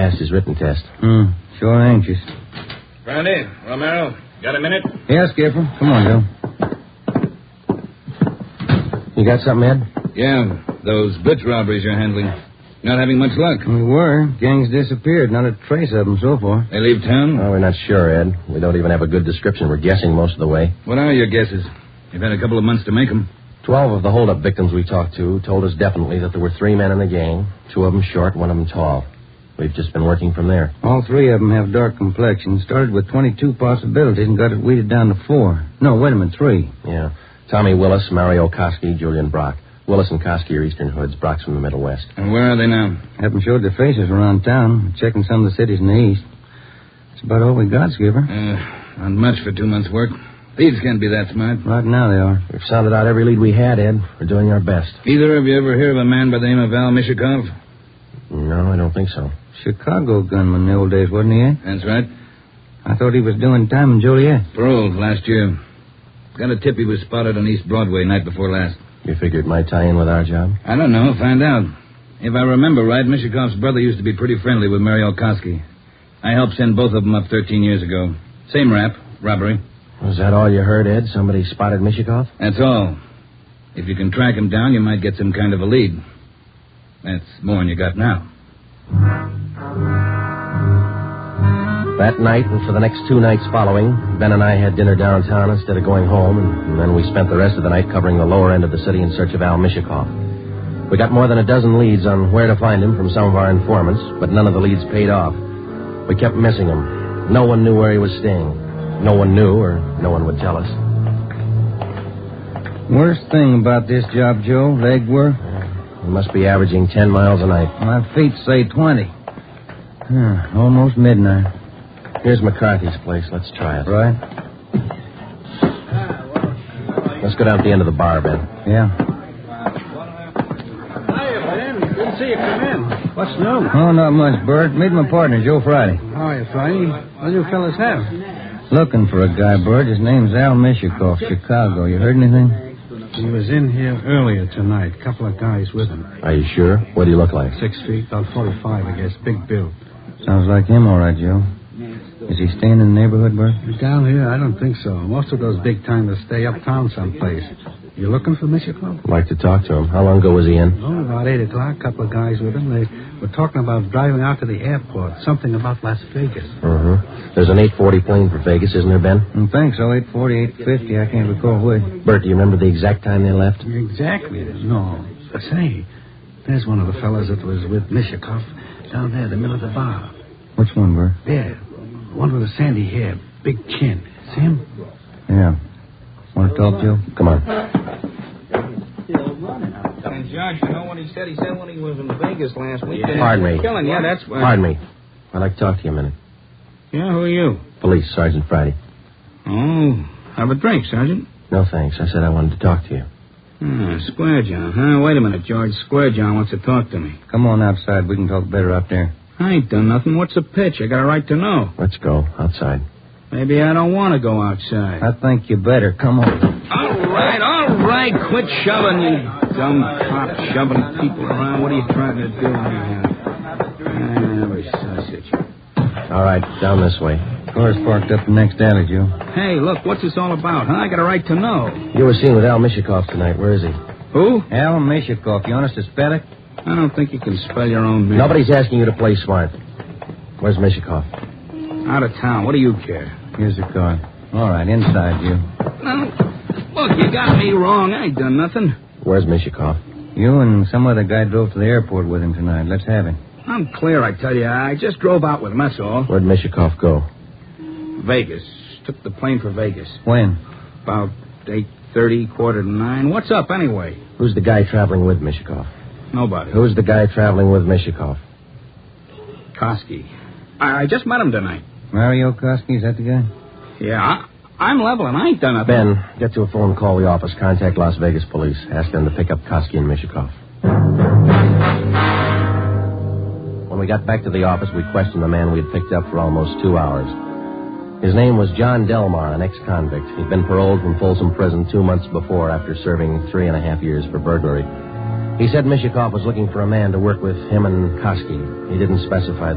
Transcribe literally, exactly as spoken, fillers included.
passed his written test. Hmm, sure anxious. Brandy, Romero, got a minute? Yeah, Skipper. Come on, Joe. You got something, Ed? Yeah, those blitz robberies you're handling. Not having much luck. We were. Gangs disappeared. Not a trace of them so far. They leave town? Well, we're not sure, Ed. We don't even have a good description. We're guessing most of the way. What are your guesses? You've had a couple of months to make them. Twelve of the holdup victims we talked to told us definitely that there were three men in the gang, two of them short, one of them tall. We've just been working from there. All three of them have dark complexions. Started with twenty-two possibilities and got it weeded down to four. No, wait a minute, three. Yeah. Tommy Willis, Mario Koski, Julian Brock. Willis and Koski are Eastern Hoods. Brock's from the Middle West. And where are they now? Haven't showed their faces around town. Checking some of the cities in the east. That's about all we got, Skipper. Uh, not much for two months' work. Thieves can't be that smart. Right now they are. We've sounded out every lead we had, Ed. We're doing our best. Either of you ever hear of a man by the name of Al Mishikov? No, I don't think so. Chicago gunman in the old days, wasn't he, eh? That's right. I thought he was doing time in Joliet. Paroled last year. Got a tip he was spotted on East Broadway night before last. You figure it might tie in with our job? I don't know. Find out. If I remember right, Mishikov's brother used to be pretty friendly with Mario Koski. I helped send both of them up thirteen years ago. Same rap, robbery. Was that all you heard, Ed? Somebody spotted Mishikov? That's all. If you can track him down, you might get some kind of a lead. That's more than you got now. That night and for the next two nights following, Ben and I had dinner downtown instead of going home, and then we spent the rest of the night covering the lower end of the city in search of Al Mishikov. We got more than a dozen leads on where to find him from some of our informants, but none of the leads paid off. We kept missing him. No one knew where he was staying. No one knew, or no one would tell us. Worst thing about this job, Joe, leg work? We must be averaging ten miles a night. My feet say twenty. Huh, almost midnight. Here's McCarthy's place. Let's try it. Right? Let's go down to the end of the bar, Ben. Yeah. Hiya, Ben. Good to see you come in. What's new? Oh, not much, Bert. Meet my partner, Joe Friday. How are you, Friday? What do you fellas have? Looking for a guy, Bert. His name's Al Mishikov, Chicago. You heard anything? He was in here earlier tonight. Couple of guys with him. Are you sure? What do you look like? Six feet, about forty-five, I guess. Big build. Sounds like him, all right, Joe. Is he staying in the neighborhood, Bert? Down here, I don't think so. Most of those big-timers stay uptown someplace. You looking for Mishikov? I'd like to talk to him. How long ago was he in? Oh, about eight o'clock. Couple of guys with him. They were talking about driving out to the airport. Something about Las Vegas. Uh-huh. There's an eight forty plane for Vegas, isn't there, Ben? I think so. eight forty, eight fifty. I can't recall which. Bert, do you remember the exact time they left? Exactly. No. Say, there's one of the fellas that was with Mishikov down there in the middle of the bar. Which one, Bert? There. One with the sandy hair, big chin. See him? Yeah. Want to talk, Joe? Come on. And Josh, you know what he said? He said when he was in Vegas last week. Yeah. Pardon me. Killing. Yeah, that's what. Pardon me. I'd like to talk to you a minute. Yeah, who are you? Police, Sergeant Friday. Oh, have a drink, Sergeant. No, thanks. I said I wanted to talk to you. Ah, Square John, huh? Wait a minute, George. Square John wants to talk to me. Come on outside. We can talk better up there. I ain't done nothing. What's the pitch? I got a right to know. Let's go. Outside. Maybe I don't want to go outside. I think you better. Come on. All right, all right. Quit shoving, you dumb cop, shoving people around. What are you trying to do here? Ah, sausage. All right, down this way. Car's parked up the next alley, Joe. Hey, look, what's this all about, huh? I got a right to know. You were seen with Al Mishikov tonight. Where is he? Who? Al Mishikov. You want us to spell it? I don't think you can spell your own name. Nobody's asking you to play smart. Where's Mishikov? Out of town. What do you care? Here's the car. All right, inside, you. No. Look, you got me wrong. I ain't done nothing. Where's Mishikov? You and some other guy drove to the airport with him tonight. Let's have him. I'm clear, I tell you. I just drove out with him, that's all. Where'd Mishikov go? Vegas. Took the plane for Vegas. When? About eight thirty, quarter to nine. What's up, anyway? Who's the guy traveling with Mishikov? Nobody. Who's the guy traveling with Mishikov? Koski. I, I just met him tonight. Mario Koski, is that the guy? Yeah, I, I'm leveling. I ain't done nothing. Ben, get to a phone, call the office, contact Las Vegas police. Ask them to pick up Koski and Mishikov. When we got back to the office, we questioned the man we'd picked up for almost two hours. His name was John Delmar, an ex-convict. He'd been paroled from Folsom Prison two months before after serving three and a half years for burglary. He said Mishikov was looking for a man to work with him and Koski. He didn't specify